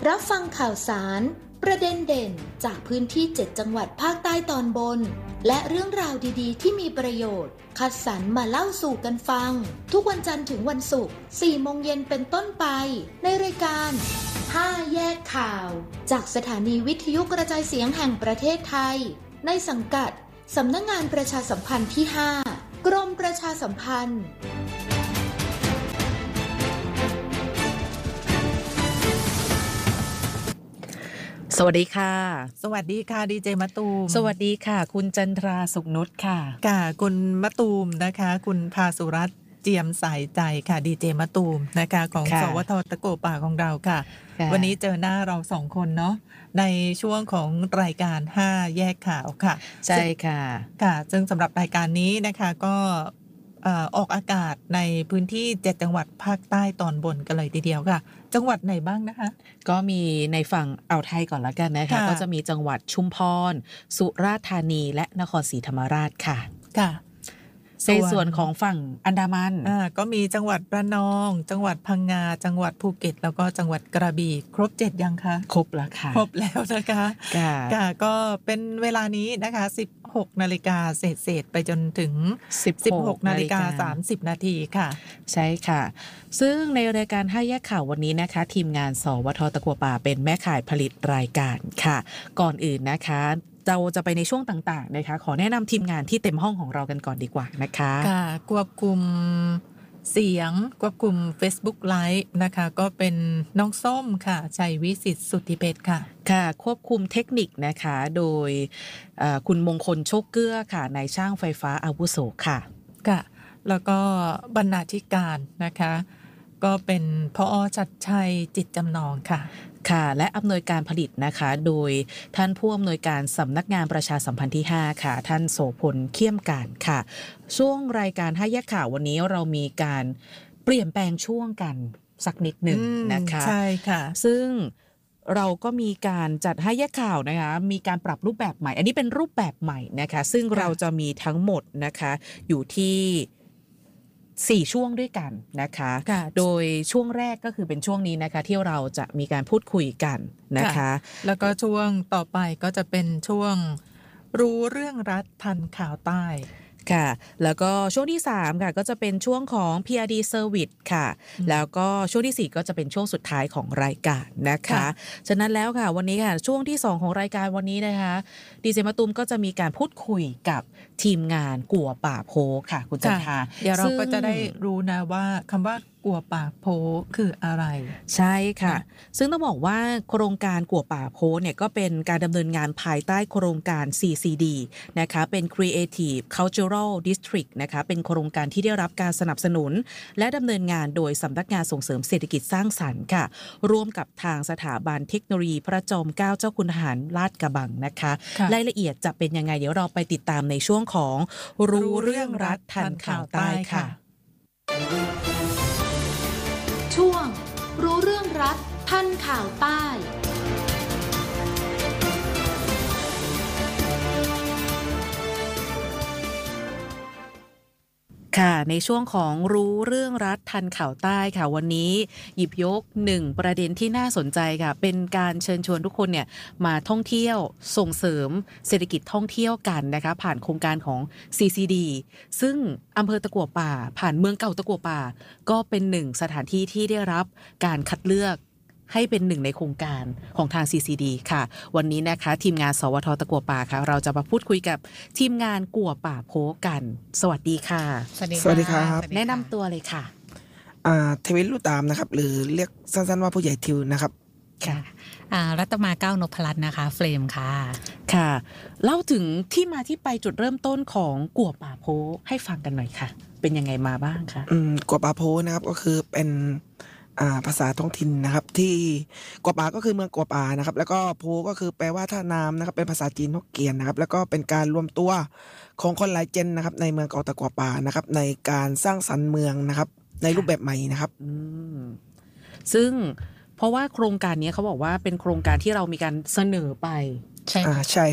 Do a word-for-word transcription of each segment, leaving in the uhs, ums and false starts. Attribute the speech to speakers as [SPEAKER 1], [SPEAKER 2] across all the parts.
[SPEAKER 1] รับฟังข่าวสารประเด็นเด่นจากพื้นที่เจ็ดจังหวัดภาคใต้ตอนบนและเรื่องราวดีๆที่มีประโยชน์คัดสรรมาเล่าสู่กันฟังทุกวันจันทร์ถึงวันศุกร์ สี่โมงเย็นเป็นต้นไปในรายการห้าแยกข่าวจากสถานีวิทยุกระจายเสียงแห่งประเทศไทยในสังกัดสำนักงานประชาสัมพันธ์ที่ห้ากรมประชาสัมพันธ์
[SPEAKER 2] สวัสดีค่ะ
[SPEAKER 3] สวัสดีค่ะดีเจมะตูม
[SPEAKER 2] สวัสดีค่ะคุณจันทราสุขนุชค่ะ
[SPEAKER 3] ค่ะคุณมะตูมนะคะคุณภาสุรัตน์เจียมสายใจค่ะดีเจมะตูมนะคะของสวทตะโกป่าของเราค่ะวันนี้เจอหน้าเราสองคนเนาะในช่วงของรายการห้าแยกข่าวค่ะ
[SPEAKER 2] ใช่ค่ะ
[SPEAKER 3] ค่ะซึ่งสำหรับรายการนี้นะคะก็ออกอากาศในพื้นที่เจ็ดจังหวัดภาคใต้ตอนบนกันเลยทีเดียวค่ะจังหวัดไหนบ้างนะคะ
[SPEAKER 2] ก็มีในฝั่งอ่าวไทยก่อนละกันนะคะก็จะมีจังหวัดชุมพรสุราษฎร์ธานีและนครศรีธรรมราชค่ะ
[SPEAKER 3] ค่ะ
[SPEAKER 2] ในส่วนของฝั่งอันดามัน
[SPEAKER 3] อ่าก็มีจังหวัดระนองจังหวัดพังงาจังหวัดภูเก็ตแล้วก็จังหวัดกระบี่ครบเจ็ดยังคะ
[SPEAKER 2] ครบแล้วค่ะ
[SPEAKER 3] ครบแล้วนะคะ
[SPEAKER 2] ค่ะ
[SPEAKER 3] ค่ะก็เป็นเวลานี้นะคะสิบหกนาฬิกาเศษๆไปจนถึงสิบหกนาฬิกาสามสิบนาทีค่ะ
[SPEAKER 2] ใช่ค่ะซึ่งในรายการห้าแยกข่าววันนี้นะคะทีมงานสวทตะกัวป่าเป็นแม่ข่ายผลิตรายการค่ะก่อนอื่นนะคะเราจะไปในช่วงต่างๆนะคะขอแนะนำทีมงานที่เต็มห้องของเรากันก่อนดีกว่านะคะ
[SPEAKER 3] ค่ะควบคุมเสียงควบคุม Facebook Live นะคะก็เป็นน้องส้มค่ะชัยวิสิทธิ์สุทธิเพชรค่ะ
[SPEAKER 2] ค่ะควบคุมเทคนิคนะคะโดยคุณมงคลโชคเกื้อค่ะนายช่างไฟฟ้าอาวุโสค่ะ
[SPEAKER 3] ค่ะแล้วก็บรรณาธิการนะคะก็เป็นผอ.ชัดชัยจิตจำนองค่ะ
[SPEAKER 2] ค่ะและอำนวยการผลิตนะคะโดยท่านผู้อำนวยการสำนักงานประชาสัมพันธ์ที่ห้าค่ะท่านโสพลเขี้ยมการค่ะช่วงรายการห้าแยกข่าววันนี้เรามีการเปลี่ยนแปลงช่วงกันสักนิดหนึ่งนะคะ
[SPEAKER 3] ใช่ค่ะ
[SPEAKER 2] ซึ่งเราก็มีการจัดห้าแยกข่าวนะคะมีการปรับรูปแบบใหม่อันนี้เป็นรูปแบบใหม่นะคะซึ่งเราจะมีทั้งหมดนะคะอยู่ที่สี่ช่วงด้วยกันนะคะโดยช่วงแรกก็คือเป็นช่วงนี้นะคะที่เราจะมีการพูดคุยกันนะคะ
[SPEAKER 3] แล้วก็ช่วงต่อไปก็จะเป็นช่วงรู้เรื่องรัฐทันข่าวใต้
[SPEAKER 2] ค่ะแล้วก็ช่วงที่สามค่ะก็จะเป็นช่วงของ พี อาร์ ดี Service ค่ะแล้วก็ช่วงที่สี่ก็จะเป็นช่วงสุดท้ายของรายการนะคะฉะนั้นแล้วค่ะวันนี้ค่ะช่วงที่สองของรายการวันนี้นะคะดีเจมะตูมก็จะมีการพูดคุยกับทีมงานกัวป่าโพค่ะคุณจันทรา
[SPEAKER 3] เดี๋ยวเราก็จะได้รู้นะว่าคำว่ากัวป่าโพคืออะไร
[SPEAKER 2] ใช่ค่ะซึ่งต้องบอกว่าโครงการกัวป่าโพเนี่ยก็เป็นการดำเนินงานภายใต้โครงการ ซี ซี ดี นะคะเป็น Creative Cultural District นะคะเป็นโครงการที่ได้รับการสนับสนุนและดำเนินงานโดยสำนักงานส่งเสริมเศรษฐกิจสร้างสรรค์ค่ะร่วมกับทางสถาบันเทคโนโลยีพระจอมเกล้าเจ้าคุณทหารลาดกระบังนะคะรายละเอียดจะเป็นยังไงเดี๋ยวเราไปติดตามในช่วงของรู้เรื่องรัฐทันข่าวใต้ค่ะ
[SPEAKER 1] ช่วงรู้เรื่องรัฐทันข่าวใต้
[SPEAKER 2] ค่ะในช่วงของรู้เรื่องรัฐทันข่าวใต้ค่ะวันนี้หยิบยกหนึ่งประเด็นที่น่าสนใจค่ะเป็นการเชิญชวนทุกคนเนี่ยมาท่องเที่ยวส่งเสริมเศรษฐกิจท่องเที่ยวกันนะคะผ่านโครงการของ ซี ซี ดี ซึ่งอำเภอตะกั่วป่าผ่านเมืองเก่าตะกั่วป่าก็เป็นหนึ่งสถานที่ที่ได้รับการคัดเลือกให้เป็นหนึ่งในโครงการของทาง ซี ซี ดี ค่ะวันนี้นะคะทีมงานสวทตะกั่วป่าค่ะเราจะมาพูดคุยกับทีมงานกัวป่าโพกันสวัสดีค่ะ
[SPEAKER 4] สวัสดีครับ
[SPEAKER 2] แนะนำตัวเลยค่ะ
[SPEAKER 4] อ่าทวินลู่ตามนะครับหรือเรียกสั้นๆว่าผู้ใหญ่ทิวนะครับ
[SPEAKER 5] ค่ะอ่ารัตมาเก้านพรัตน์นะคะเฟรมค่ะ
[SPEAKER 2] ค่ะเล่าถึงที่มาที่ไปจุดเริ่มต้นของกัวป่าโพให้ฟังกันหน่อยค่ะเป็นยังไงมาบ้างคะ
[SPEAKER 4] อืมกัวป่าโพนะครับก็คือเป็นอ่าภาษาท้องถิ่นนะครับที่กัวป่าก็คือเมืองกัวป่านะครับแล้วก็โพก็คือแปลว่าท่าน้ำนะครับเป็นภาษาจีนฮกเกี้ยนนะครับแล้วก็เป็นการรวมตัวของคนหลายเจนนะครับในเมืองเก่าตะกัวป่านะครับในการสร้างสรรค์เมืองนะครับในรูปแบบใหม่นะครับ
[SPEAKER 2] อืมซึ่งเพราะว่าโครงการนี้เขาบอกว่าเป็นโครงการที่เรามีการเสนอไป
[SPEAKER 4] ใช่อ่าใช่ครับ
[SPEAKER 2] ไป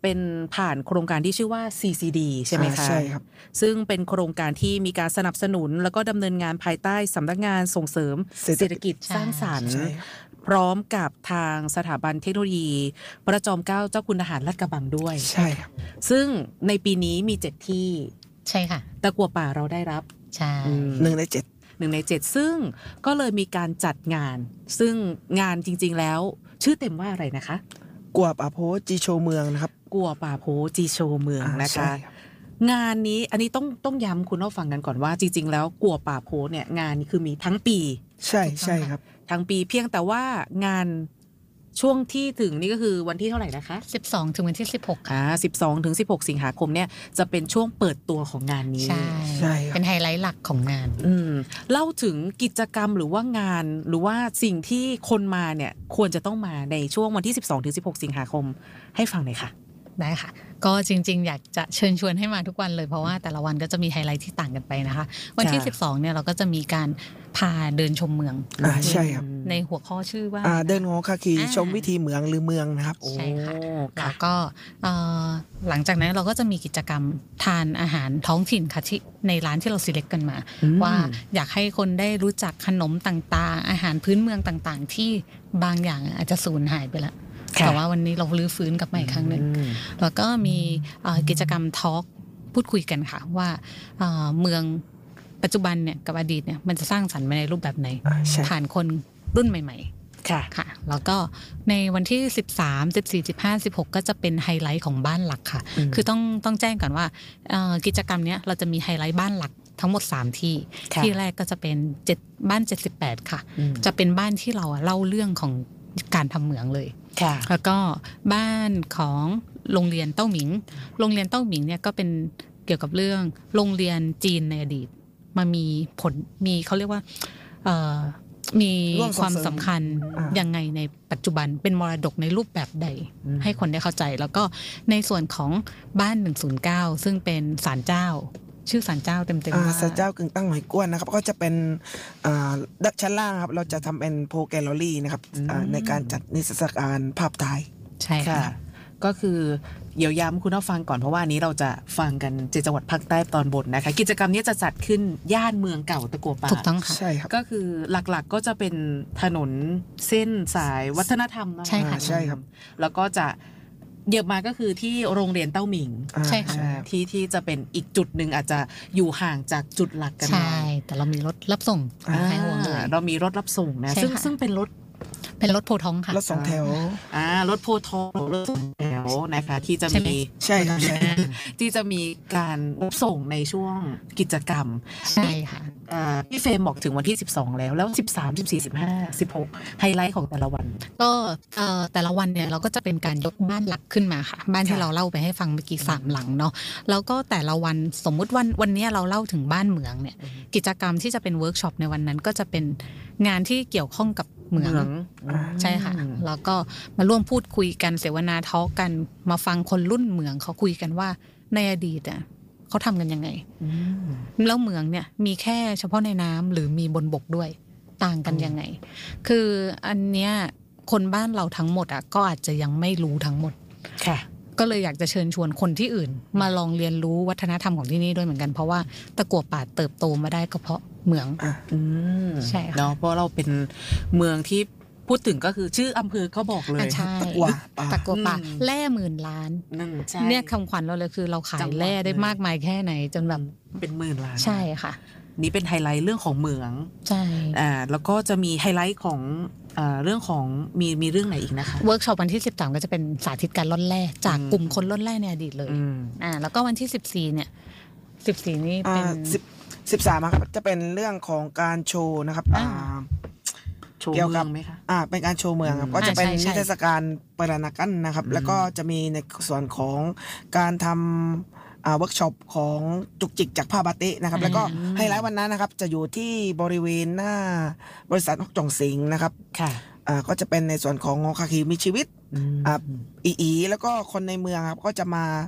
[SPEAKER 2] เป็นผ่านโครงการที่ชื่อว่า ซี ซี ดี ใช่ไหมคะ
[SPEAKER 4] ใช่ครับ
[SPEAKER 2] ซึ่งเป็นโครงการที่มีการสนับสนุนแล้วก็ดำเนินงานภายใต้สำนักงานส่งเสริมเศรษฐกิจสร้างสรรค์พร้อมกับทางสถาบันเทคโนโลยีพระจอมเกล้าเจ้าคุณทหารลาดกระบังด้วย
[SPEAKER 4] ใช่ครับ
[SPEAKER 2] ซึ่งในปีนี้มีเจ็ดที่
[SPEAKER 5] ใช่ค่ะ
[SPEAKER 2] ตะกั่วป่าเราได้รับ
[SPEAKER 5] ใช่
[SPEAKER 4] หนึ่งในเจ็ด
[SPEAKER 2] หนึ่งในเจ็ดซึ่งก็เลยมีการจัดงานซึ่งงานจริงๆแล้วชื่อเต็มว่าอะไรนะคะ
[SPEAKER 4] กัวป่าโพจีโชเมืองนะครับ
[SPEAKER 2] กัวป่าโพจีโชเมืองนะคะงานนี้อันนี้ต้องต้องย้ำคุณผู้ฟังกันก่อนว่าจริงๆแล้วกัวป่าโพเนี่ยงานนี้คือมีทั้งปี
[SPEAKER 4] ใช่ใช่ครับ
[SPEAKER 2] ทั้งปีเพียงแต่ว่างานช่วงที่ถึงนี่ก็คือวันที่เท่าไหร่นะคะ
[SPEAKER 5] สิบสองถึงวันที่สิบหก
[SPEAKER 2] ค่ะสิบสองถึงสิบหกสิงหาคมเนี่ยจะเป็นช่วงเปิดตัวของงานนี้
[SPEAKER 5] ใช่ใช่เป็นไฮไลท์หลักของงาน
[SPEAKER 2] อืมเล่าถึงกิจกรรมหรือว่างานหรือว่าสิ่งที่คนมาเนี่ยควรจะต้องมาในช่วงวันที่สิบสองถึงสิบหกสิงหาคมให้ฟังหน่อยค่ะ
[SPEAKER 5] ได้ค่ะก็จริงๆอยากจะเชิญชวนให้มาทุกวันเลยเพราะว่าแต่ละวันก็จะมีไฮไลท์ที่ต่างกันไปนะคะวันที่สิบสองเนี่ยเราก็จะมีการพาเดินชมเมือง
[SPEAKER 4] อ่าใช่ครับ
[SPEAKER 5] ในหัวข้อชื่อว่า
[SPEAKER 4] อ่าเดินงอคาคีชมวิถีเมืองหรือเมืองนะครับ
[SPEAKER 5] ใช่ค่ะแล้วก็หลังจากนั้นเราก็จะมีกิจกรรมทานอาหารท้องถิ่นค่ะที่ในร้านที่เรา select กันมาว่าอยากให้คนได้รู้จักขนมต่างๆอาหารพื้นเมืองต่างๆที่บางอย่างอาจจะสูญหายไปแล้วแต่ว่าวันนี้เราลื้อฟื้นกลับมาอีกครั้งหนึ่งแล้วก็มีกิจกรรมทอล์กพูดคุยกันค่ะว่าเมืองปัจจุบันเนี่ยกับอดีตเนี่ยมันจะสร้างสรรค์มาในรูปแบบไหนผ่านคนรุ่นใหม่ๆค่ะค่ะแล้วก็ในวันที่สิบสาม สิบสี่ สิบห้า สิบหกก็จะเป็นไฮไลท์ของบ้านหลักค่ะคือต้องต้องแจ้งก่อนว่ากิจกรรมเนี้ยเราจะมีไฮไลท์บ้านหลักทั้งหมดสามที่ที่แรกก็จะเป็นเจ็ดบ้านเจ็ดสิบแปดค่ะจะเป็นบ้านที่เราเล่าเรื่องของการทำเหมืองเลยแล้วก็บ้านของโรงเรียนเต้าหมิงโรงเรียนเต้าหมิงเนี่ยก็เป็นเกี่ยวกับเรื่องโรงเรียนจีนในอดีตมามีผลมีเขาเรียกว่ามีความสำคัญยังไงในปัจจุบันเป็นมรดกในรูปแบบใดให้คนได้เข้าใจแล้วก็ในส่วนของบ้านหนึ่งศูนย์เก้าซึ่งเป็นศาลเจ้าชื่อศาลเจ้าเต็มๆว่า
[SPEAKER 4] ศาลเจ้ากึ่งตั้งหอยกวนนะครับก็จะเป็นดักชั้นล่างครับเราจะทำเป็นโพแกลเลอรี่นะครับในการจัดนิทรรศการภาพถ่าย
[SPEAKER 2] ใช่ค่ะก็คือเดี๋ยวย้ำคุณผู้ฟังก่อนเพราะว่านี้เราจะฟังกันเจ็ดจังหวัดภาคใต้ตอนบนนะคะกิจกรรมนี้จะจัดขึ้นย่านเมืองเก่าตะกัวป่า
[SPEAKER 5] ถูกต้องค่ะ
[SPEAKER 4] ใช่ครับ
[SPEAKER 2] ก็คือหลักๆก็จะเป็นถนนเส้นสายวัฒนธรรม
[SPEAKER 5] ใช่ค่ะ
[SPEAKER 4] ใช่ครับ
[SPEAKER 2] แล้วก็จะเดี๋ยวมาก็คือที่โรงเรียนเต้าหมิง
[SPEAKER 5] ใช่ค่ะ
[SPEAKER 2] ที่ที่จะเป็นอีกจุดหนึ่งอาจจะอยู่ห่างจากจุดหลักกัน
[SPEAKER 5] ใช่แต่เรามีรถรับส่งให้ห่วงเลย
[SPEAKER 2] เรามีรถรับส่งนะซึ่งซึ่งเป็นรถ
[SPEAKER 5] เป็นรถโพท้องค่ะ
[SPEAKER 4] รถสองแถว
[SPEAKER 2] อ่ารถโพท้องรถสองแถวนะคะที่จะมี
[SPEAKER 4] ใช่ครับใช่
[SPEAKER 2] ที่จะมีการรับส่งในช่วงกิจกรรม
[SPEAKER 5] ใช่ค่ะ
[SPEAKER 2] พี่เฟรมบอกถึงวันที่สิบสองแล้วแล้วสิบสาม สิบสี่ สิบห้า สิบหกไฮไลท์ของแต่ละวัน
[SPEAKER 5] ก็แต่ละวันเนี่ยเราก็จะเป็นการยกบ้านหลักขึ้นมาค่ะบ้านที่เราเล่าไปให้ฟังเมื่อกี้สามหลังเนาะแล้วก็แต่ละวันสมมุติวันวันนี้เราเล่าถึงบ้านเหมืองเนี่ยกิจกรรมที่จะเป็นเวิร์กช็อปในวันนั้นก็จะเป็นงานที่เกี่ยวข้องกับเหมืองใช่ค่ะแล้วก็มาร่วมพูดคุยกันเสวนาทอล์กกันมาฟังคนรุ่นเหมืองเขาคุยกันว่าในอดีตอ่ะเขาทำกันยังไงแล้วเหมืองเนี่ยมีแค่เฉพาะในน้ำหรือมีบนบกด้วยต่างกันยังไงคืออันเนี้ยคนบ้านเราทั้งหมดอ่ะก็อาจจะยังไม่รู้ทั้งหมด
[SPEAKER 2] ค่ะ
[SPEAKER 5] ก็เลยอยากจะเชิญชวนคนที่อื่นมาลองเรียนรู้วัฒนธรรมของที่นี่ด้วยเหมือนกันเพราะว่าตะกั่วป่าเติบโตมาได้ก็เพราะเหมืองใช่ค่ะ
[SPEAKER 2] เนาะเพราะเราเป็นเมืองที่พูดถึงก็คือชื่ออำเภอเขาบอกเลย
[SPEAKER 5] ตะกั่วตะกั่วป่าแร่หมื่นล้านเนี่ยคำขวัญเราเลยคือเราขายแร่ได้มากมายแค่ไหนจนแบบ
[SPEAKER 2] เป็นหมื่นล้าน
[SPEAKER 5] ใช่ค่ะ
[SPEAKER 2] นี่เป็นไฮไลท์เรื่องของเหมือง
[SPEAKER 5] ใช่
[SPEAKER 2] อ่าแล้วก็จะมีไฮไลท์ของอ่าเรื่องของมีมีเรื่องไหนอีกนะคะ
[SPEAKER 5] เวิร์กช็อปวันที่สิบสามก็จะเป็นสาธิตการล่อนแร่จากกลุ่มคนล่อนแร่ในอดีตเลยอ่าแล้วก็วันที่สิบสี่เนี่ยสิบสี่นี่เป็น
[SPEAKER 4] สิบสามครับจะเป็นเรื่องของการโชว์นะครับอ่า
[SPEAKER 2] เกี่ยวกับไหมคะ
[SPEAKER 4] อ่าเป็นการโชว์เมืองครับก็จะเป็นนิทรรศการปรานากันนะครับแล้วก็จะมีในส่วนของการทำอ่าเวิร์กช็อปของจุกจิกจากผ้าบาตินะครับแล้วก็ไฮไลท์วันนั้นนะครับจะอยู่ที่บริเวณหน้าบริษัทฮกจงสิงห์นะครับ
[SPEAKER 2] ค่ะ
[SPEAKER 4] อ่าก็จะเป็นในส่วนของงอคาคีมีชีวิตอ่าอีอีแล้วก็คนในเมืองครับก็จะมา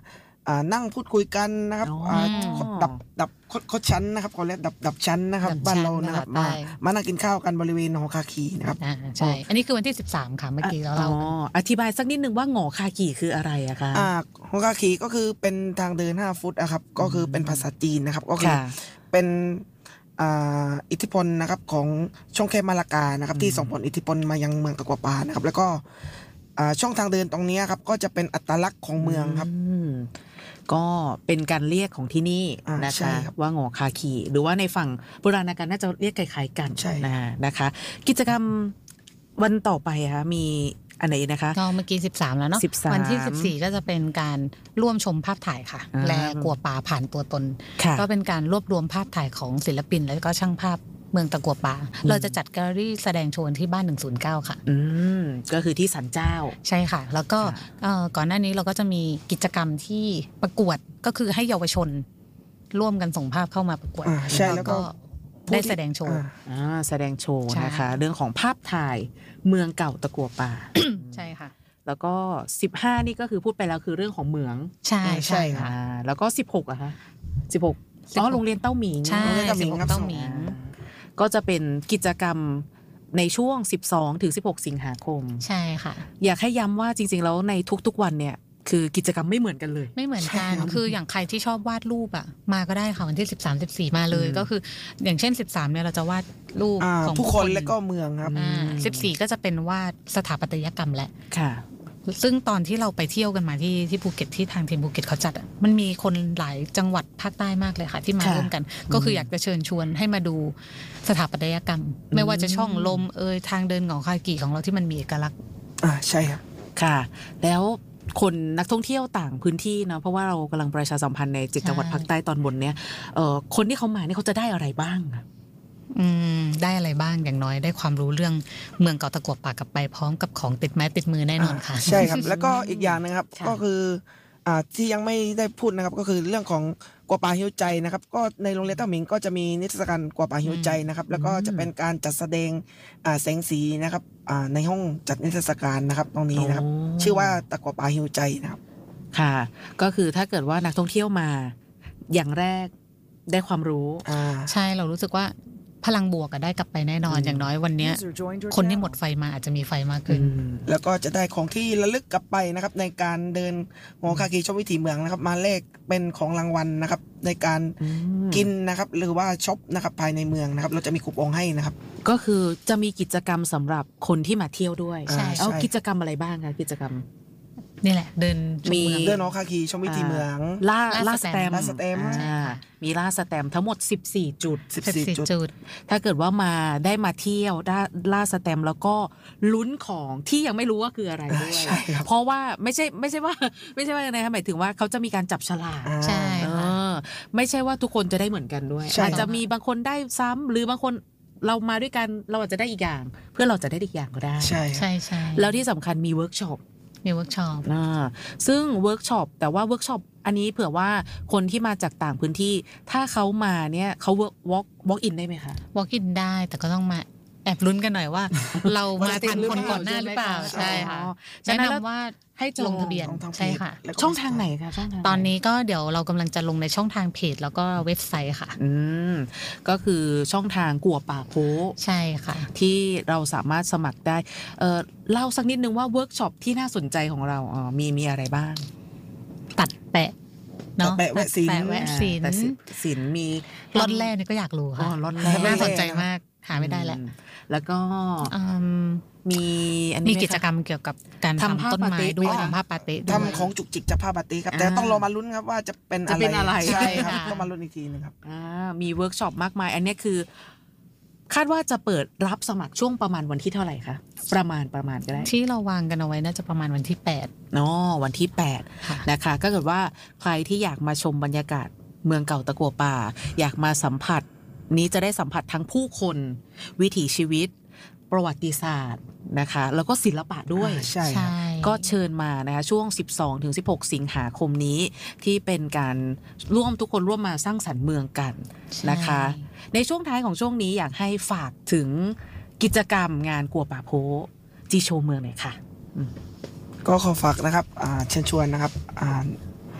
[SPEAKER 4] อ่านั่งพูดคุยกันนะครับ
[SPEAKER 2] อ๋ออ่
[SPEAKER 4] าดับดับคดชั้นนะครับเขาเรียกดับดับชั้นนะครับบ้านเรานะครับมามานั่งกินข้าวกันบริเวณหอคาคีนะครับ
[SPEAKER 5] อ่าใช่อันนี้คือวันที่สิบสามค่ะเมื่อกี้เรา
[SPEAKER 2] อ๋
[SPEAKER 5] เล่า
[SPEAKER 2] ออธิบายสักนิดนึงว่าหงอคากิคืออะไรอะคะ
[SPEAKER 4] อ่าหอคาคีก็คือเป็นทางเดินห้าฟุตนะครับก็คือเป็นภาษาจีนนะครับก็คือ
[SPEAKER 2] ค่ะ
[SPEAKER 4] เป็นอ่าอิทธิพลนะครับของช่องแคบมาลากานะครับที่ส่งผลอิทธิพลมายังเมืองตะกัวป่านะครับแล้วก็อ่าช่องทางเดินตรงนี้ครับก็จะเป็นอัตลักษณ์ของเมืองครับ
[SPEAKER 2] อืมก็เป็นการเรียกของที่นี่
[SPEAKER 4] อ่า
[SPEAKER 2] นะ
[SPEAKER 4] ใช่
[SPEAKER 2] คะ
[SPEAKER 4] ครับ
[SPEAKER 2] ว่าหงอคาคีหรือว่าในฝั่งโบราณกาลน่าจะเรียกคล้ายๆกัน
[SPEAKER 4] ใช่
[SPEAKER 2] นะนะคะ กิจกรรมวันต่อไปคะมีอันไหนนะคะ
[SPEAKER 5] ก็เมื่อกี้สิบสามแล้วเนาะ
[SPEAKER 2] สิบสาม
[SPEAKER 5] วันที่สิบสี่ก็จะเป็นการร่วมชมภาพถ่ายค่ะ
[SPEAKER 2] อ่า
[SPEAKER 5] และกัวป่าผ่านตัวตน
[SPEAKER 2] ค่ะ
[SPEAKER 5] ก็เป็นการรวบรวมภาพถ่ายของศิลปิน แล้วก็ช่างภาพเมืองตะกัวป่า เราจะจัดแกลเลอรี่แสดงโชว์ที่บ้านหนึ่งศูนย์เก้าค่ะ
[SPEAKER 2] อืมก็คือที่สันเจ้า
[SPEAKER 5] ใช่ค่ะ แล้วก็
[SPEAKER 2] ค่ะ
[SPEAKER 5] เอ่อก่อนหน้านี้เราก็จะมีกิจกรรมที่ประกวดก็คือให้เยาวชนร่วมกันส่งภาพเข้ามาประกวด
[SPEAKER 4] อ่าใช่แล้วก็
[SPEAKER 5] ได้แสดงโชว์
[SPEAKER 4] อ่า
[SPEAKER 2] อ่าแสดงโชว์
[SPEAKER 5] ใช่
[SPEAKER 2] นะคะ เรื่องของภาพถ่ายเมืองเก่าตะกัวป่า
[SPEAKER 5] ใช่ค่ะ
[SPEAKER 2] แล้วก็สิบห้านี่ก็คือพูดไปแล้วคือเรื่องของเหมือง
[SPEAKER 5] ใช่
[SPEAKER 4] ใช่
[SPEAKER 5] ใช่ค่ะ
[SPEAKER 2] อ่าแล้วก็สิบหกอะคะสิบหกอ๋อโรงเรียนเต้าหมิง
[SPEAKER 5] ใช่
[SPEAKER 4] โรงเรียนเต้าหมิงครับ
[SPEAKER 5] เต้าหมิง
[SPEAKER 2] ก็จะเป็นกิจกรรมในช่วงสิบสองถึงสิบหกสิงหาคม
[SPEAKER 5] ใช่ค่ะ
[SPEAKER 2] อยากให้ย้ำว่าจริงๆแล้วในทุกๆวันเนี่ยคือกิจกรรมไม่เหมือนกันเลย
[SPEAKER 5] ไม่เหมือน
[SPEAKER 4] ใช่
[SPEAKER 5] กัน
[SPEAKER 4] ครับ
[SPEAKER 5] คืออย่างใครที่ชอบวาดรูปอ่ะมาก็ได้ค่ะวันที่สิบสาม สิบสี่มาเลย
[SPEAKER 2] อืม
[SPEAKER 5] ก็คืออย่างเช่นสิบสามเนี่ยเราจะวาดรูป
[SPEAKER 4] อ่า
[SPEAKER 5] ของ
[SPEAKER 4] ผู้
[SPEAKER 5] ผู้
[SPEAKER 4] คนและก็เมืองครับ
[SPEAKER 5] อ่าสิบสี่ก็จะเป็นวาดสถาปัตยกรรมแหละ
[SPEAKER 2] ค่ะ
[SPEAKER 5] ซึ่งตอนที่เราไปเที่ยวกันมาที่ที่ภูเก็ตที่ทางทีมภูเก็ตเขาจัดอ่ะมันมีคนหลายจังหวัดภาคใต้มากเลยค่ะ ที่มา
[SPEAKER 2] ค่ะ
[SPEAKER 5] ร่วมกัน ก็คืออยากจะเชิญชวนให้มาดูสถาปัตยกรรม ไม่ว่าจะช่องลมเอยทางเดินของคากิของเราที่มันมีเอกลักษณ์
[SPEAKER 4] อ่าใช่ครับ
[SPEAKER 2] ค่ะ แล้วคนนักท่องเที่ยวต่างพื้นที่เนาะเพราะว่าเรากำลังประชาสัมพันธ์ในเจ็ด
[SPEAKER 5] ใช่
[SPEAKER 2] จังหวัดภาคใต้ตอนบนเนี่ยเอ่อคนที่เขามาเนี่ยเขาจะได้อะไรบ้างอะ
[SPEAKER 5] อืมได้อะไรบ้างอย่างน้อยได้ความรู้เรื่องเมืองเก่าตะกัวป่ากลับไปพร้อมกับของติดไม้ติดมือแน่นอนค่ะ
[SPEAKER 4] ใช่ครับ แล้วก็อีกอย่างหนึงครับ
[SPEAKER 2] ค่ะ
[SPEAKER 4] ก็คืออ่าที่ยังไม่ได้พูดนะครับก็คือเรื่องของกัวป่าหิวใจนะครับก็ในโรงเรียนเต้าหมิงก็จะมีนิทรรศการกัวป่าหิวใจนะครับแล้วก็จะเป็นการจัดแสดงอ่าแสงสีนะครับอ่าในห้องจัดนิทรรศการนะครับตรงนี้นะครับ
[SPEAKER 2] โอ้
[SPEAKER 4] ชื่อว่าตะกัวป่าหิวใจนะครับ
[SPEAKER 2] ค่ะ ก็คือถ้าเกิดว่านักท่องเที่ยวมาอย่างแรกได้ความรู้
[SPEAKER 4] อ่า
[SPEAKER 5] ใช่เรารู้สึกว่าพลังบวกอะได้กลับไปแน่นอน
[SPEAKER 2] อืม
[SPEAKER 5] อย่างน้อยวันเนี้ยคนที่หมดไฟมาอาจจะมีไฟมากขึ้น
[SPEAKER 4] แล้วก็จะได้ของที่ระลึกกลับไปนะครับในการเดินหอคากีชมวิถีเมืองนะครับมาแลกเป็นของรางวัลนะครับในการ
[SPEAKER 2] อืม
[SPEAKER 4] กินนะครับหรือว่าช็อปนะครับภายในเมืองนะครับเราจะมีคูปองให้นะครับ
[SPEAKER 2] ก็คือจะมีกิจกรรมสำหรับคนที่มาเที่ยวด้วย
[SPEAKER 4] ใช่
[SPEAKER 2] เอา
[SPEAKER 4] ใช่
[SPEAKER 2] กิจกรรมอะไรบ้างคะกิจกรรม
[SPEAKER 5] นี่แหละ เดินช
[SPEAKER 2] มี
[SPEAKER 5] เมือง
[SPEAKER 4] เดินหอคากีชมวิถีเมือง
[SPEAKER 2] ล่า
[SPEAKER 5] ล่า
[SPEAKER 2] ล่า
[SPEAKER 5] ส
[SPEAKER 2] ส
[SPEAKER 5] แต
[SPEAKER 2] แต
[SPEAKER 5] ม
[SPEAKER 2] ม
[SPEAKER 4] ล่าสแตม
[SPEAKER 2] อ่ามีล่าสแตมทั้งหมดสิบสี่จุด
[SPEAKER 4] สิบ
[SPEAKER 5] สิบ
[SPEAKER 4] สี่
[SPEAKER 5] สี่
[SPEAKER 4] จุด
[SPEAKER 5] จุด
[SPEAKER 2] ถ้าเกิดว่ามาได้มาเที่ยวได้ล่าสแตมป์แล้วก็ลุ้นของที่ยังไม่รู้ว่าคืออะไรด้วย
[SPEAKER 4] ใช่ครับ
[SPEAKER 2] เพราะว่าไม่ใช่ไม่ใช่ว่า ไม่ใช่ว่าอะไรคะหมายถึงว่าเขาจะมีการจับฉลาก
[SPEAKER 4] อ่า
[SPEAKER 5] ใช่
[SPEAKER 2] เอ
[SPEAKER 5] ค่ะ
[SPEAKER 2] อไม่ใช่ว่าทุกคนจะได้เหมือนกันด้วย
[SPEAKER 4] ใช่
[SPEAKER 2] อาจจะมีบางคนได้ซ้ำหรือบางคนเรามาด้วยกันเราอาจจะได้อีกอย่าง เพื่อเราจะได้อีกอย่างก็ได้
[SPEAKER 4] ใช่ครับ
[SPEAKER 5] ใช่ใช่
[SPEAKER 2] แล้วที่สำคัญมีเวิร์กช็อป
[SPEAKER 5] มีเวิร์กช็อป
[SPEAKER 2] อ่าซึ่งเวิร์กช็อปแต่ว่าเวิร์กช็อปอันนี้เผื่อว่าคนที่มาจากต่างพื้นที่ ถ้าเขามาเนี่ยเขา work walk walk in ได้ไหมคะ
[SPEAKER 5] วอล์กอินได้แต่ก็ต้องมาแอบลุ้นกันหน่อยว่า เรามาทันคนก่อนหน้าหรือเปล่าใช่ค่ะ
[SPEAKER 2] อ๋อ
[SPEAKER 5] แนะ
[SPEAKER 2] ฉะนั้นแล้ว
[SPEAKER 5] นำว่า
[SPEAKER 2] ให้จอง
[SPEAKER 5] ลงทะเบียน
[SPEAKER 4] ช่องทางเพจ
[SPEAKER 5] ใช่ค่ะ
[SPEAKER 4] แล้วก็
[SPEAKER 2] ช่องทางไหนคะช่องทางไห
[SPEAKER 5] ตอนนี้ก็เดี๋ยวเรากำลังจะลงในช่องทางเพจแล้วก็เว็บไซต์ค่ะ
[SPEAKER 2] อืมก็คือช่องทางกัวป่าโพ
[SPEAKER 5] ใช่ค่ะ
[SPEAKER 2] ที่เราสามารถสมัครได้เออเล่าสักนิดนึงว่าเวิร์กช็อปที่น่าสนใจของเราอ๋อมีมีอะไรบ้าง
[SPEAKER 5] ตัดแปะเนาะ
[SPEAKER 4] ตัดแปะแวะศิลป์
[SPEAKER 5] ตัดแปะแวะศิล
[SPEAKER 2] แต่
[SPEAKER 5] ป์
[SPEAKER 2] ศิลป์มี
[SPEAKER 5] รอนแรกนี่ก็อยากรู้
[SPEAKER 2] อ๋
[SPEAKER 5] ค่ะ
[SPEAKER 2] อรอนแรก
[SPEAKER 5] น่าสนใจมากหาไม่ได้แล้ว
[SPEAKER 2] อืมแล้วก็
[SPEAKER 5] อืม
[SPEAKER 2] มีอันนี้
[SPEAKER 5] มี
[SPEAKER 2] ไหคะ
[SPEAKER 5] กิจกรรมเกี่ยวกับการ
[SPEAKER 2] ทำผ้า
[SPEAKER 5] ทำต้นไม้
[SPEAKER 2] ปาเต๊ะ
[SPEAKER 5] ด้วย
[SPEAKER 2] ด้วย
[SPEAKER 5] ทำผ้าปาเต๊ะด้วย
[SPEAKER 4] ทำของจุกจิกจะผ้าบาติกครับแต่
[SPEAKER 2] อ่า
[SPEAKER 4] ต้องรอมาลุ้นครับว่าจะเป็น
[SPEAKER 2] จะเป็นอะไร
[SPEAKER 4] ใช่ครับ
[SPEAKER 5] ค่ะ
[SPEAKER 4] ต้องมาลุ้นอีกทีหนึงครับ
[SPEAKER 2] อ่ามีเวิร์กช็อปมากมาย อันเนี้ยคือ คาดว่าจะเปิดรับสมัครช่วงประมาณวันที่เท่าไหร่คะประมาณประมาณก็ได้
[SPEAKER 5] ที่เราวางกันเอาไว้น่าจะประมาณวันที่แปด
[SPEAKER 2] อ๋อวันที่แปด
[SPEAKER 5] ค่ะ
[SPEAKER 2] นะคะก็เกิดว่าใครที่อยากมาชมบรรยากาศเมืองเก่าตะกัวป่า อยากมาสัมผัสนี้จะได้สัมผัสทั้งผู้คนวิถีชีวิต ประวัติศาสตร์นะคะ แล้วก็ศิลปะด้วย
[SPEAKER 4] อ่าใช่ครับ
[SPEAKER 2] ก็เชิญมานะคะช่วง สิบสองถึงสิบหก สิงหาคมนี้ ที่เป็นการร่วมทุกคนร่วมมาสร้างสรรค์เมืองกันนะคะ ในช่วงท้ายของช่วงนี้อยากให้ฝากถึงกิจกรรมงานกัวป่าโพจีโชว์เมืองหน่อยค่ะ
[SPEAKER 4] ก็ขอฝากนะครับอ่าเชิญชวนนะครับอ่า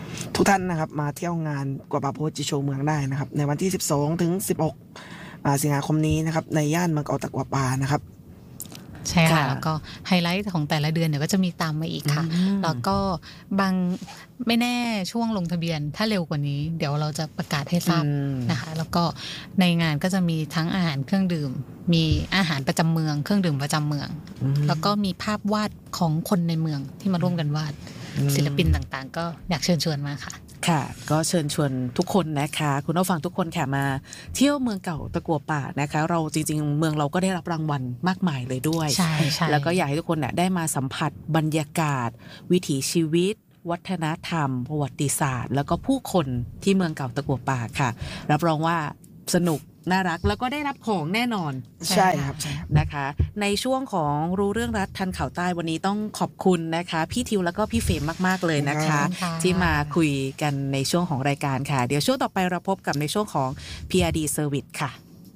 [SPEAKER 4] ทุกท่านนะครับมาเที่ยวงานกว่าป่าโพจิโชว์เมืองได้นะครับในวันที่สิบสองถึงสิบหกอ่าสิงหาคมนี้นะครับในย่านเมืองเก่าตะกัวป่านะครับ
[SPEAKER 5] ใช่ค่ะ
[SPEAKER 2] ค่ะ
[SPEAKER 5] แล้วก็ไฮไลท์ของแต่ละเดือนเดี๋ยวก็จะมีตามมาอีกค่ะ
[SPEAKER 2] อืม
[SPEAKER 5] แล้วก็บางไม่แน่ช่วงลงทะเบียนถ้าเร็วกว่านี้ เดี๋ยวเราจะประกาศให้ทราบ
[SPEAKER 2] อืม
[SPEAKER 5] นะคะ แล้วก็ในงานก็จะมีทั้งอาหารเครื่องดื่ม มีอาหารประจำเมืองเครื่องดื่มประจำเมือง แล้วก็มีภาพวาดของคนในเมืองที่มาร่วมกันวาด
[SPEAKER 2] อืม
[SPEAKER 5] ศิลปินต่างๆ ก็อยากเชิญชวนมาค่ะ
[SPEAKER 2] ค่ะก็เชิญชวนทุกคนนะคะคุณผู้ฟังทุกคนค่ะมาเที่ยวเมืองเก่าตะกัวป่านะคะเราจริงๆเมืองเราก็ได้รับรางวัลมากมายเลยด้วย
[SPEAKER 5] ใช่ใช่
[SPEAKER 2] แล้วก็อยากให้ทุกคนเนี่ยได้มาสัมผัสบรรยากาศ วิถีชีวิต วัฒนธรรม ประวัติศาสตร์ แล้วก็ผู้คนที่เมืองเก่าตะกัวป่าค่ะรับรองว่าสนุกน่ารักแล้วก็ได้รับของแน่นอน
[SPEAKER 4] ใช่ครับใช่ครับ
[SPEAKER 2] นะคะในช่วงของรู้เรื่องรัฐทันข่าวใต้วันนี้ต้องขอบคุณนะคะพี่ทิวแล้วก็พี่เฟรมมากๆเลยนะคะ
[SPEAKER 5] ขอบคุณค่ะ
[SPEAKER 2] ที่มาคุยกันในช่วงของรายการค่ะเดี๋ยวช่วงต่อไปเราพบกับในช่วงของ พี อาร์ ดี Service ค่ะ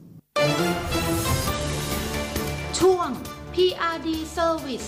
[SPEAKER 1] ช่วง พี อาร์ ดี Service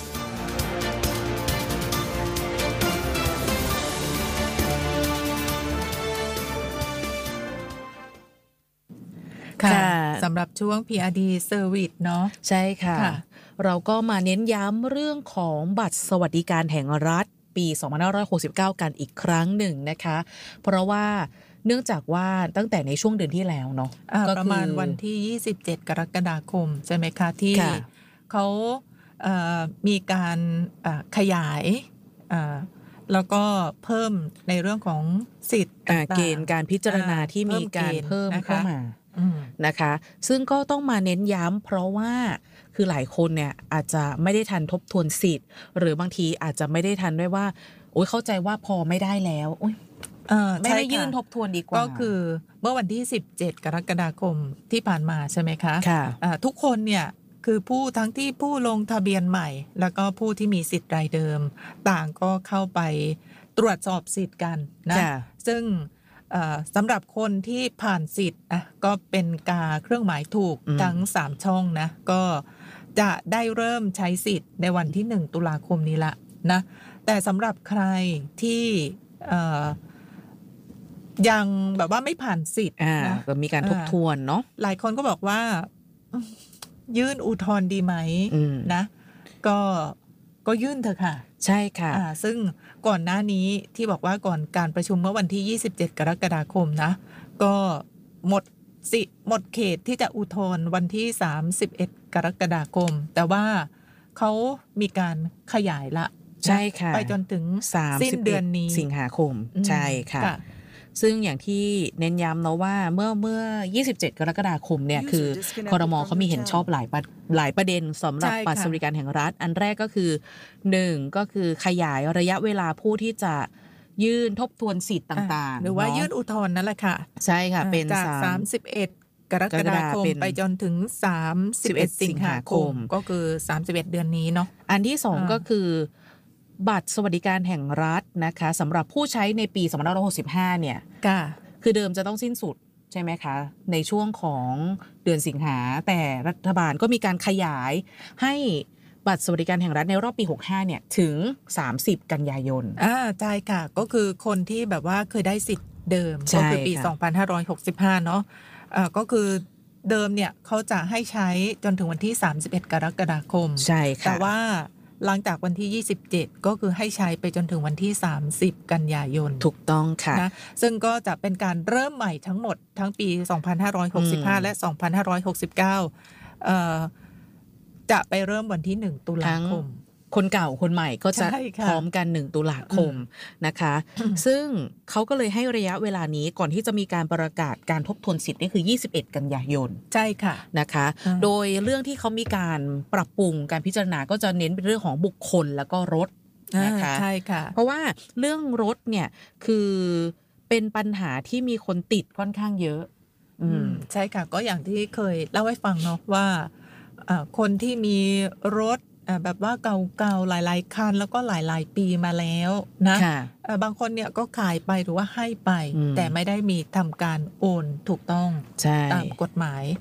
[SPEAKER 3] ค่ะ
[SPEAKER 2] ค่ะ
[SPEAKER 3] สำหรับช่วง พี อาร์ ดี Service เนาะ
[SPEAKER 2] ใช่ค่ะ
[SPEAKER 3] ค่ะ
[SPEAKER 2] เราก็มาเน้นย้ำเรื่องของบัตรสวัสดิการแห่งรัฐปี สองพันห้าร้อยหกสิบเก้า กันอีกครั้งหนึ่งนะคะ เพราะว่าเนื่องจากว่าตั้งแต่ในช่วงเดือนที่แล้วเนาะ
[SPEAKER 3] อ่า
[SPEAKER 2] ก็
[SPEAKER 3] ประมาณ
[SPEAKER 2] คือ
[SPEAKER 3] วันที่ ยี่สิบเจ็ด กรกฎาคมใช่ไหมคะที่
[SPEAKER 2] ค่ะ
[SPEAKER 3] เขาเอ่อมีการเอ่อขยายเอ่อแล้วก็เพิ่มในเรื่องของสิทธิ์
[SPEAKER 2] อ่า
[SPEAKER 3] ต่างๆ
[SPEAKER 2] เกณฑ์การพิจารณาที่มีการ
[SPEAKER 3] เพิ่
[SPEAKER 2] เพิ่
[SPEAKER 3] ม
[SPEAKER 2] ม
[SPEAKER 3] เกณฑ์นะคะ
[SPEAKER 2] เข้ามา
[SPEAKER 3] อืม
[SPEAKER 2] นะคะซึ่งก็ต้องมาเน้นย้ำเพราะว่าคือหลายคนเนี่ยอาจจะไม่ได้ทันทบทวนสิทธิ์หรือบางทีอาจจะไม่ได้ทันด้วยว่าโอ๊ยเข้าใจว่าพอไม่ได้แล้วโอ๊ย
[SPEAKER 3] เอ่อ
[SPEAKER 2] ไม่
[SPEAKER 3] ใช่
[SPEAKER 2] ได้ยื่น
[SPEAKER 3] ค่ะ
[SPEAKER 2] ทบทวนดีกว่า
[SPEAKER 3] ก็คือเมื่อวันที่ สิบเจ็ด กรกฎาคมที่ผ่านมาใช่ไหมคะ
[SPEAKER 2] ค่ะ
[SPEAKER 3] อ่าทุกคนเนี่ยคือผู้ทั้งที่ผู้ลงทะเบียนใหม่ แล้วก็ผู้ที่มีสิทธิ์รายเดิม ต่างก็เข้าไปตรวจสอบสิทธิ์กันนะ
[SPEAKER 2] ค่ะ
[SPEAKER 3] ซึ่งเอ่อสำหรับคนที่ผ่านสิทธิ์อ่ะก็เป็นกาเครื่องหมายถูก
[SPEAKER 2] อืม
[SPEAKER 3] ทั้งสามช่องนะก็จะได้เริ่มใช้สิทธิ์ในวันที่หนึ่งตุลาคมนี้ละนะแต่สำหรับใครที่เอ่อยังแบบว่าไม่ผ่านสิทธิ์
[SPEAKER 2] อ่า
[SPEAKER 3] นะ
[SPEAKER 2] ก็มีการทบทวนเนาะ
[SPEAKER 3] หลายคนก็บอกว่าอืมยื่นอุทธรณ์ดีไหม
[SPEAKER 2] อืม
[SPEAKER 3] นะ ก็ก็ยื่นเถอะค่ะ
[SPEAKER 2] ใช่ค่ะ
[SPEAKER 3] อ่าซึ่งก่อนหน้านี้ที่บอกว่าก่อนการประชุมเมื่อวันที่ ยี่สิบเจ็ด กรกฎาคมนะ ก็หมดสิหมดเขตที่จะอุทธรณ์วันที่ สามสิบเอ็ด กรกฎาคม แต่ว่าเขามีการขยายละนะ
[SPEAKER 2] ใช่ค่ะ
[SPEAKER 3] ไปจนถึง
[SPEAKER 2] สาม
[SPEAKER 3] สิ้น
[SPEAKER 2] สิบ
[SPEAKER 3] เดือนนี้
[SPEAKER 2] สิงหาคม
[SPEAKER 3] อืม
[SPEAKER 2] ใช่ค่ะ ซึ่งอย่างที่เน้นย้ำเนาะว่าเมื่อเมื่อ ยี่สิบเจ็ด กรกฎาคมเนี่ยคือครม.เขามีเห็นชอบหลายประหลายประเด็นสำหรับ
[SPEAKER 3] ใช่ค่ะ
[SPEAKER 2] บัตรสวัสดิการแห่งรัฐ อันแรกก็คือหนึ่งก็คือขยายระยะเวลาผู้ที่จะยื่นทบทวนสิทธิ์ต่างๆ
[SPEAKER 3] หรือว่า
[SPEAKER 2] เะ
[SPEAKER 3] ยื่นอุทธรณ์นั่นแหละค่ะ
[SPEAKER 2] ใช่ค่ะ เป็น
[SPEAKER 3] จาก
[SPEAKER 2] สาม
[SPEAKER 3] สามสิบเอ็ด กรกฎาคม
[SPEAKER 2] เป็น
[SPEAKER 3] ไปจนถึง สามสิบเอ็ด สิงหาคม ก็คือ สามสิบเอ็ด เดือนนี้เนาะ
[SPEAKER 2] อันที่สอง
[SPEAKER 3] อ่า
[SPEAKER 2] ก็คือบัตรสวัสดิการแห่งรัฐนะคะสำหรับผู้ใช้ในปี สองพันห้าร้อยหกสิบห้า เนี่ย
[SPEAKER 3] ค่ะ
[SPEAKER 2] คือเดิมจะต้องสิ้นสุดใช่ไหมคะ ในช่วงของเดือนสิงหาแต่รัฐบาลก็มีการขยายให้บัตรสวัสดิการแห่งรัฐในรอบปี หกสิบห้า เนี่ยถึง สามสิบ กันยายน
[SPEAKER 3] อ่าใช่ค่ะ ก็คือคนที่แบบว่าเคยได้สิทธิ์เดิม
[SPEAKER 2] ใช่
[SPEAKER 3] ก็คือปี
[SPEAKER 2] ค่ะ
[SPEAKER 3] สองพันห้าร้อยหกสิบห้า เนาะอ่าก็คือเดิมเนี่ยเขาจะให้ใช้จนถึงวันที่ สามสิบเอ็ด กรกฎาคม
[SPEAKER 2] ใช่ค่ะ
[SPEAKER 3] แต่ว่าหลังจากวันที่ ยี่สิบเจ็ด ก็คือให้ใช้ไปจนถึงวันที่ สามสิบ กันยายน
[SPEAKER 2] ถูกต้องค่ะ
[SPEAKER 3] นะซึ่งก็จะเป็นการเริ่มใหม่ทั้งหมดทั้งปี สองพันห้าร้อยหกสิบห้า
[SPEAKER 2] อืม
[SPEAKER 3] และ สองพันห้าร้อยหกสิบเก้า เอ่อจะไปเริ่มวันที่ หนึ่ง ตุลา
[SPEAKER 2] ทั้ง
[SPEAKER 3] คม
[SPEAKER 2] คนเก่าคนใหม่ก็จะ
[SPEAKER 3] ใช่ค่ะ
[SPEAKER 2] พร้อมกันหนึ่งตุลาคมนะคะ ซึ่งเขาก็เลยให้ระยะเวลานี้ก่อนที่จะมีการประกาศการทบทวนสิทธิ์นี่คือ ยี่สิบเอ็ด กันยายน
[SPEAKER 3] ใช่ค่ะ
[SPEAKER 2] นะคะ
[SPEAKER 3] อ่า
[SPEAKER 2] โดยเรื่องที่เขามีการปรับปรุงการพิจารณาก็จะเน้นเป็นเรื่องของบุคคลแล้วก็รถนะคะ
[SPEAKER 3] อ่าใช่ค่ะ
[SPEAKER 2] เพราะว่าเรื่องรถเนี่ยคือเป็นปัญหาที่มีคนติดค่อนข้างเยอะ อืม
[SPEAKER 3] ใช่ค่ะก็อย่างที่เคยเล่าให้ฟังเนาะว่าเอ่อคนที่มีรถเอ่อแบบว่าเก่าๆหลายๆคันแล้วก็หลายๆปีมาแล้วนะ
[SPEAKER 2] ค่ะ
[SPEAKER 3] เอ่อบางคนเนี่ยก็ขายไปหรือว่าให้ไป
[SPEAKER 2] อืม
[SPEAKER 3] แต่ไม่ได้มีทำการโอนถูกต้อง
[SPEAKER 2] ใช่
[SPEAKER 3] ตามกฎหมาย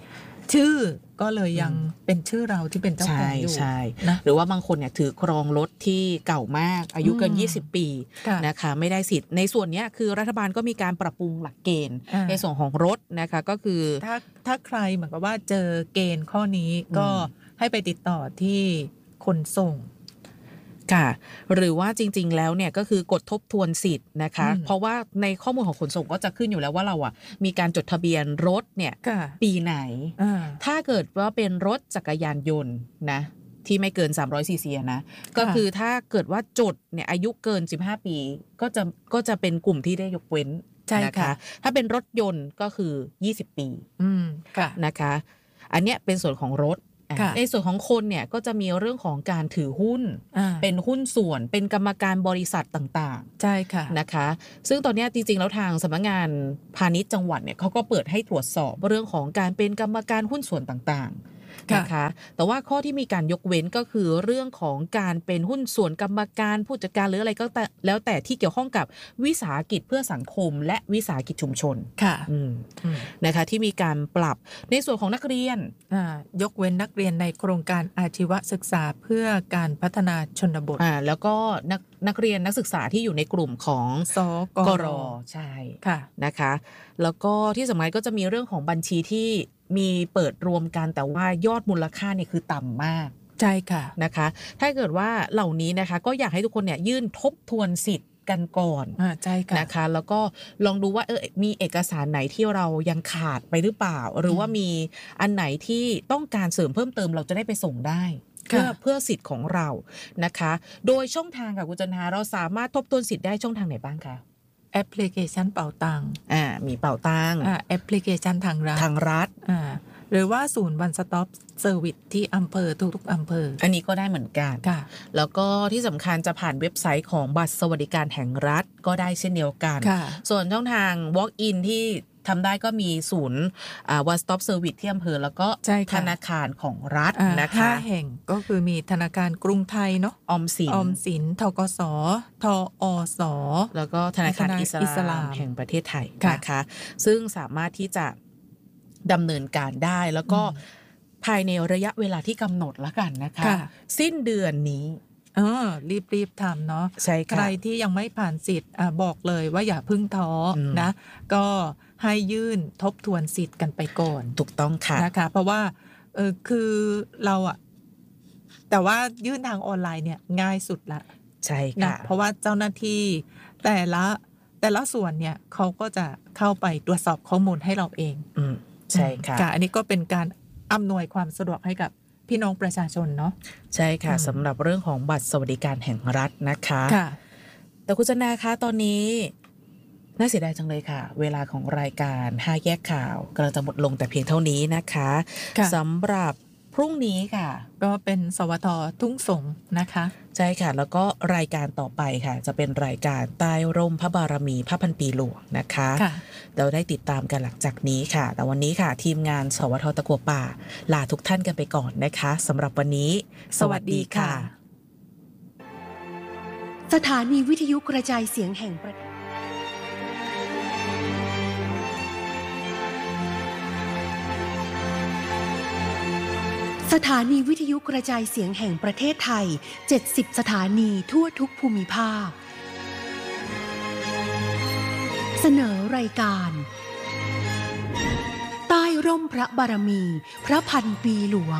[SPEAKER 3] ชื่อก็เลยยังเป็นชื่อเราที่เป็นเจ้าของอยู่
[SPEAKER 2] ใช่
[SPEAKER 3] นะ
[SPEAKER 2] หรือว่าบางคนเนี่ยถือครองรถที่เก่ามากอายุเกิน
[SPEAKER 3] อืม
[SPEAKER 2] ยี่สิบ ปี
[SPEAKER 3] ค่ะ
[SPEAKER 2] นะคะไม่ได้สิทธิ์ในส่วนเนี้ยคือรัฐบาลก็มีการปรับปรุงหลักเกณฑ์
[SPEAKER 3] อ่า
[SPEAKER 2] ในส่วนของรถนะคะก็คือ
[SPEAKER 3] ถ้าถ้าใครเหมือนกับว่าเจอเกณฑ์ข้อนี้ก็ให้ไปติดต่อที่ขนส่ง
[SPEAKER 2] ค่ะหรือว่าจริงๆแล้วเนี่ยก็คือกดทบทวนสิทธิ์นะคะ
[SPEAKER 3] อืม
[SPEAKER 2] เพราะว่าในข้อมูลของขนส่งก็จะขึ้นอยู่แล้วว่าเราอ่ะมีการจดทะเบียนรถเนี่ย
[SPEAKER 3] ค่ะ
[SPEAKER 2] ปีไหน
[SPEAKER 3] อ่า
[SPEAKER 2] ถ้าเกิดว่าเป็นรถจักรยานยนต์นะที่ไม่เกินสามร้อยซีซีนะก็คือถ้าเกิดว่าจดเนี่ยอายุเกินสิบห้าปีก็จะก็จะเป็นกลุ่มที่ได้ยกเว้น
[SPEAKER 3] ใช่
[SPEAKER 2] นะ
[SPEAKER 3] ค่ะ
[SPEAKER 2] คะถ้าเป็นรถยนต์ก็คือยี่สิบปี
[SPEAKER 3] อืมค่ะ
[SPEAKER 2] นะคะอันเนี้ยเป็นส่วนของรถ
[SPEAKER 3] ค่ะ
[SPEAKER 2] ในส่วนของคนเนี่ยก็จะมีเรื่องของการถือหุ้น
[SPEAKER 3] อ่า
[SPEAKER 2] เป็นหุ้นส่วนเป็นกรรมการบริษัทต่าง
[SPEAKER 3] ใช่ค่ะ
[SPEAKER 2] ๆนะคะซึ่งตอนเนี้ยจริงๆแล้วทางสำนักงานพาณิชย์จังหวัดเนี่ยเขาก็เปิดให้ตรวจสอบเรื่องของการเป็นกรรมการหุ้นส่วนต่างๆ
[SPEAKER 3] ค่ะ
[SPEAKER 2] นะคะแต่ว่าข้อที่มีการยกเว้นก็คือเรื่องของการเป็นหุ้นส่วนกรรมการผู้จัดการหรืออะไรก็แต่แล้วแต่ที่เกี่ยวข้องกับวิสาหกิจเพื่อสังคมและวิสาหกิจชุมชน
[SPEAKER 3] ค่ะ
[SPEAKER 2] อืม
[SPEAKER 3] อืม
[SPEAKER 2] นะคะที่มีการปรับในส่วนของนักเรียน
[SPEAKER 3] อ่ายกเว้นนักเรียนในโครงการอาชีวศึกษาเพื่อการพัฒนาชนบท
[SPEAKER 2] อ่าแล้วก็นักนักเรียนนักศึกษาที่อยู่ในกลุ่มของ
[SPEAKER 3] สก
[SPEAKER 2] ก
[SPEAKER 3] ร
[SPEAKER 2] รใช่
[SPEAKER 3] ค่ะ
[SPEAKER 2] นะคะแล้วก็ที่สำคัญก็จะมีเรื่องของบัญชีที่มีเปิดรวมกันแต่ว่ายอดมูลค่าเนี่ยคือต่ำมาก
[SPEAKER 3] ใช่ค่ะ
[SPEAKER 2] นะคะถ้าเกิดว่าเหล่านี้นะคะก็อยากให้ทุกคนเนี่ยยื่นทบทวนสิทธิ์กันก่อน
[SPEAKER 3] อ่าใช่ค่ะ
[SPEAKER 2] นะคะแล้วก็ลองดูว่าเออมีเอกสารไหนที่เรายังขาดไปหรือเปล่า หรือว่ามีอันไหนที่ต้องการเสริมเพิ่มเติมเราจะได้ไปส่งได้ เพื่อ
[SPEAKER 3] ค่ะ
[SPEAKER 2] เพื่อสิทธิ์ของเรานะคะ โดยช่องทางค่ะคุณจันทาเราสามารถทบทวนสิทธิ์ได้ช่องทางไหนบ้างคะ
[SPEAKER 3] แอปพลิเคชันเป่าตังค์
[SPEAKER 2] อ่ามีเป่าตัง
[SPEAKER 3] อ่าแอปพลิเคชันทางรัฐ
[SPEAKER 2] ทางรัฐ
[SPEAKER 3] อ่าหรือว่าศูนย์ One Stop Service ที่อำเภอทุกๆอำเภอ
[SPEAKER 2] อันนี้ก็ได้เหมือนกัน
[SPEAKER 3] ค่ะ
[SPEAKER 2] แล้วก็ที่สำคัญจะผ่านเว็บไซต์ของบัตรสวัสดิการแห่งรัฐก็ได้เช่นเดียวกัน
[SPEAKER 3] ค่ะ
[SPEAKER 2] ส่วนช่องทาง walk in ที่ทำได้ก็มีศูนย์อ่า one stop service ที่อำเภอแล้วก็
[SPEAKER 3] ใช่ค่ะ
[SPEAKER 2] ธนาคารของรัฐ
[SPEAKER 3] อ่า
[SPEAKER 2] นะคะ
[SPEAKER 3] ห้าแห่งก็คือมีธนาคารกรุงไทยเนาะ
[SPEAKER 2] ออมสิน
[SPEAKER 3] ออมสินทกสทอส
[SPEAKER 2] แล้วก็ธนาคาร
[SPEAKER 3] ธนาคาร
[SPEAKER 2] อิส
[SPEAKER 3] อิส
[SPEAKER 2] ลา
[SPEAKER 3] ลาม ม
[SPEAKER 2] แห่งประเทศไทย
[SPEAKER 3] ค่ะ
[SPEAKER 2] นะคะ ซึ่งสามารถที่จะดำเนินการได้แล้วก็ภายในระยะเวลาที่กำหนดละกันนะคะ
[SPEAKER 3] ค่ะ
[SPEAKER 2] สิ้นเดือนนี้
[SPEAKER 3] เออรีบๆทำเนาะ
[SPEAKER 2] ใช่
[SPEAKER 3] ใค
[SPEAKER 2] ค่ะ
[SPEAKER 3] รที่ยังไม่ผ่านสิทธิ์อ่ะบอกเลยว่าอย่าพึ่งท้ออ
[SPEAKER 2] ม
[SPEAKER 3] นะ ก็ให้ยื่นทบทวนสิทธิ์กันไปก่อน
[SPEAKER 2] ถูกต้องค่ะ
[SPEAKER 3] นะคะ เพราะว่าเออคือเราอะแต่ว่ายื่นทางออนไลน์เนี่ยง่ายสุดละ
[SPEAKER 2] ใช่
[SPEAKER 3] นะ
[SPEAKER 2] ค่ะ
[SPEAKER 3] เพราะว่าเจ้าหน้าที่แต่ละแต่ละส่วนเนี่ยเขาก็จะเข้าไปตรวจสอบข้อมูลให้เราเอง
[SPEAKER 2] อืมใช่ค่ะ
[SPEAKER 3] อันนี้ก็เป็นการอำนวยความสะดวกให้กับพี่น้องประชาชนเนาะ
[SPEAKER 2] ใช่ค่ะ
[SPEAKER 3] อืม
[SPEAKER 2] สำหรับเรื่องของบัตรสวัสดิการแห่งรัฐนะคะ
[SPEAKER 3] ค่ะ
[SPEAKER 2] แต่คุณจันนาคะตอนนี้น่าเสียดายจังเลยค่ะ เวลาของรายการห้าแยกข่าวกำลังจะหมดลงแต่เพียงเท่านี้นะคะ
[SPEAKER 3] ค่ะ
[SPEAKER 2] สำหรับพรุ่งนี้ค่ะ
[SPEAKER 3] ก็เป็นสวททุ่งสงนะคะ
[SPEAKER 2] ใช่ค่ะ แล้วก็รายการต่อไปค่ะ จะเป็นรายการใต้ร่มพระบารมีพระพันปีหลวงนะคะ
[SPEAKER 3] ค่ะ
[SPEAKER 2] เราได้ติดตามกันหลังจากนี้ค่ะ แต่วันนี้ค่ะ ทีมงานสวทตะกัวป่าลาทุกท่านกันไปก่อนนะคะสำหรับวันนี้ สวัสดีค่ะ
[SPEAKER 6] สถานีวิทยุกระจายเสียงแห่งประเทศสถานีวิทยุกระจายเสียงแห่งประเทศไทย เจ็ดสิบ สถานีทั่วทุกภูมิภาค เสนอรายการ ใต้ร่มพระบารมี พระพันปีหลวง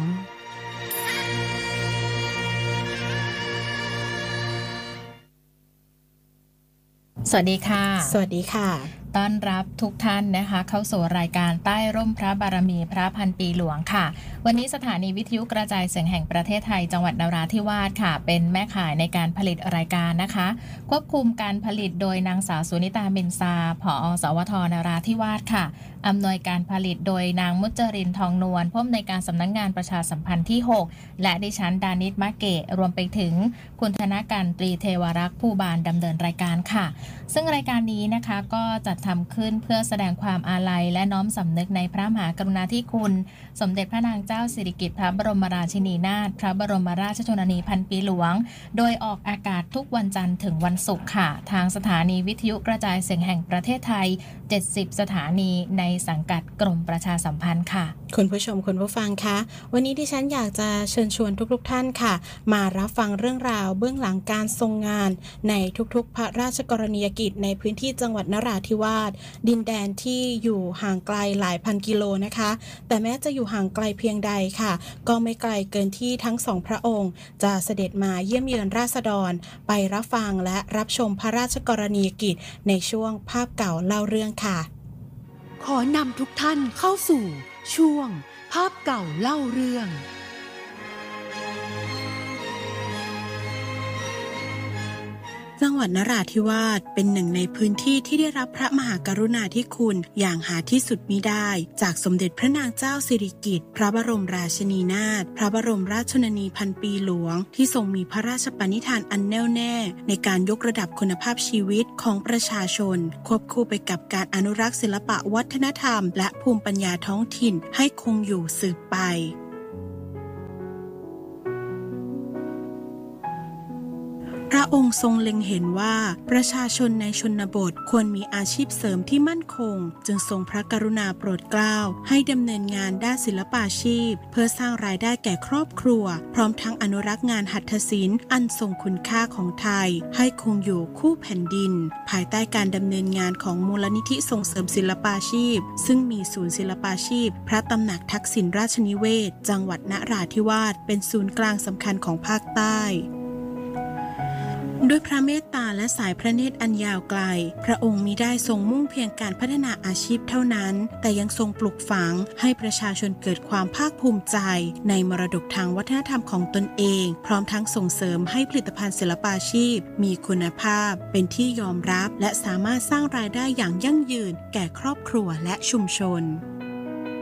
[SPEAKER 5] สวัสดีค่ะ
[SPEAKER 7] สวัสดีค่ะ
[SPEAKER 5] ต้อนรับทุกท่านนะคะเข้าสู่รายการใต้ร่มพระบารมีพระพันปีหลวงค่ะ วันนี้สถานีวิทยุกระจายเสียงแห่งประเทศไทยจังหวัดนราธิวาสค่ะเป็นแม่ข่ายในการผลิตรายการนะคะควบคุมการผลิตโดยนางสาวสุนิตาเบนซาผอ.สวท.นราธิวาสค่ะอำนวยการผลิตโดยนางมุจรินทองนวลผู้อำนวยการสำนักงานประชาสัมพันธ์ที่หกและดิฉันดานิตมะเกะรวมไปถึงคุณธนการตรีเทวรักษ์ผู้บานดำเนินรายการค่ะซึ่งรายการนี้นะคะก็จัดทำขึ้นเพื่อแสดงความอาลัยและน้อมสำนึกในพระมหากรุณาธิคุณสมเด็จพระนางเจ้าสิริกิติ์พระบรมราชินีนาถพระบรมราชชนนีพันปีหลวงโดยออกอากาศทุกวันจันทร์ถึงวันศุกร์ค่ะทางสถานีวิทยุกระจายเสียงแห่งประเทศไทยเจ็ดสิบ สถานีใน
[SPEAKER 7] สังกัดกรมประชาสัมพันธ์ค่ะ
[SPEAKER 8] คุณผู้ชมคุณผู้ฟังคะวันนี้ดิฉันอยากจะเชิญชวนทุกๆท่านค่ะมารับฟังเรื่องราวเบื้องหลังการทรงงานในทุกๆพระราชกรณียกิจในพื้นที่จังหวัดนราธิวาสดินแดนที่อยู่ห่างไกลหลายพันกิโลนะคะแต่แม้จะอยู่ห่างไกลเพียงใดค่ะก็ไม่ไกลเกินที่ทั้งสองพระองค์จะเสด็จมาเยี่ยมเยือนราษฎรไปรับฟังและรับชมพระราชกรณียกิจในช่วงภาพเก่าเล่าเรื่องค่ะ
[SPEAKER 6] ขอนำทุกท่านเข้าสู่ช่วงภาพเก่าเล่าเรื่อง
[SPEAKER 8] จังหวัดนราธิวาสเป็นหนึ่งในพื้นที่ที่ได้รับพระมหากรุณาธิคุณอย่างหาที่สุดมิได้จากสมเด็จพระนางเจ้าสิริกิติ์พระบรมราชินีนาถพระบรมราชชนนีพันปีหลวงที่ทรงมีพระราชปณิธานอันแน่วแน่ในการยกระดับคุณภาพชีวิตของประชาชนควบคู่ไปกับการอนุรักษ์ศิลปะวัฒนธรรมและภูมิปัญญาท้องถิ่นให้คงอยู่สืบไปพระองค์ทรงเล็งเห็นว่าประชาชนในชนบทควรมีอาชีพเสริมที่มั่นคงจึงทรงพระกรุณาโปรดเกล้าให้ดำเนินงานด้านศิลปาชีพเพื่อสร้างรายได้แก่ครอบครัวพร้อมทั้งอนุรักษ์งานหัตถศิลป์อันทรงคุณค่าของไทยให้คงอยู่คู่แผ่นดินภายใต้การดำเนินงานของมูลนิธิส่งเสริมศิลปาชีพซึ่งมีศูนย์ศิลปาชีพพระตำหนักทักษิณราชนิเวศจังหวัดนราธิวาสเป็นศูนย์กลางสำคัญของภาคใต้ด้วยพระเมตตาและสายพระเนตรอันยาวไกลพระองค์มิได้ทรงมุ่งเพียงการพัฒนาอาชีพเท่านั้นแต่ยังทรงปลูกฝังให้ประชาชนเกิดความภาคภูมิใจในมรดกทางวัฒนธรรมของตนเองพร้อมทั้งส่งเสริมให้ผลิตภัณฑ์ศิลปาชีพมีคุณภาพเป็นที่ยอมรับและสามารถสร้างรายได้อย่างยั่งยืนแก่ครอบครัวและชุมชน